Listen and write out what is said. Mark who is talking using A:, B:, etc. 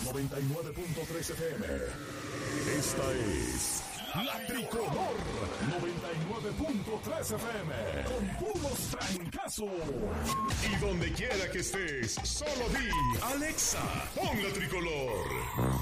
A: 99.3 FM. Esta es La Tricolor 99.3 FM. Con puros trancazos. Y donde quiera que estés, solo di Alexa, pon La Tricolor.